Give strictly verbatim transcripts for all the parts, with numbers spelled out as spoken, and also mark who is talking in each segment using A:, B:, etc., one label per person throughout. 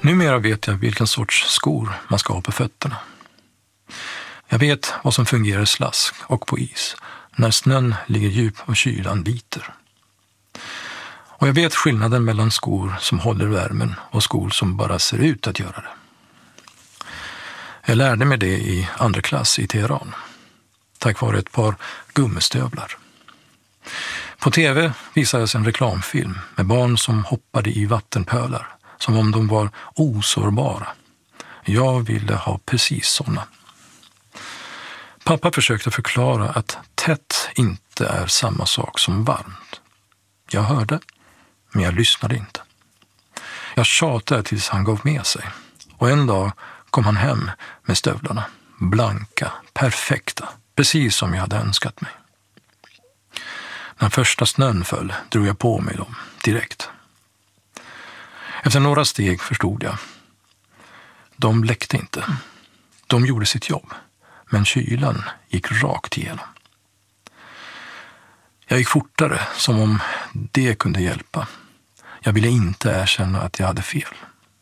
A: Numera vet jag vilken sorts skor man ska ha på fötterna. Jag vet vad som fungerar i slask och på is när snön ligger djup och kylan biter. Och jag vet skillnaden mellan skor som håller värmen och skor som bara ser ut att göra det. Jag lärde mig det i andra klass i Teheran, tack vare ett par gummistövlar. På tv visades en reklamfilm med barn som hoppade i vattenpölar, som om de var osårbara. Jag ville ha precis sådana. Pappa försökte förklara att tätt inte är samma sak som varmt. Jag hörde, men jag lyssnade inte. Jag tjatade tills han gav med sig. Och en dag kom han hem med stövlarna. Blanka, perfekta, precis som jag hade önskat mig. När första snön föll drog jag på mig dem direkt. Efter några steg förstod jag. De läckte inte. De gjorde sitt jobb. Men kylan gick rakt igenom. Jag gick fortare, som om det kunde hjälpa. Jag ville inte erkänna att jag hade fel.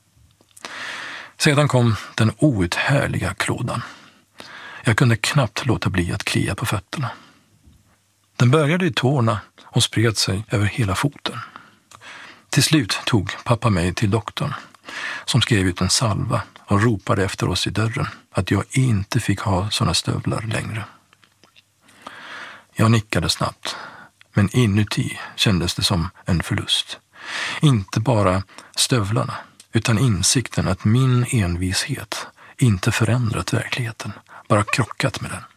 A: Sedan kom den outhärdliga klådan. Jag kunde knappt låta bli att klia på fötterna. Den började i tårna och spred sig över hela foten. Till slut tog pappa mig till doktorn, som skrev ut en salva och ropade efter oss i dörren att jag inte fick ha såna stövlar längre. Jag nickade snabbt, men inuti kändes det som en förlust. Inte bara stövlarna, utan insikten att min envishet inte förändrat verkligheten, bara krockat med den.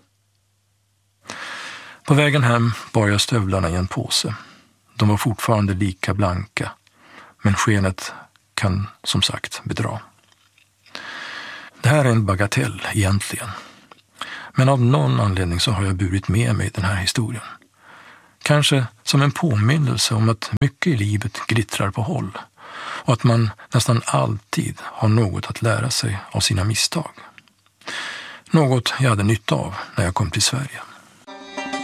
A: På vägen hem bar jag stövlarna i en påse. De var fortfarande lika blanka, men skenet kan som sagt bedra. Det här är en bagatell egentligen. Men av någon anledning så har jag burit med mig den här historien. Kanske som en påminnelse om att mycket i livet glittrar på håll och att man nästan alltid har något att lära sig av sina misstag. Något jag hade nytta av när jag kom till Sverige.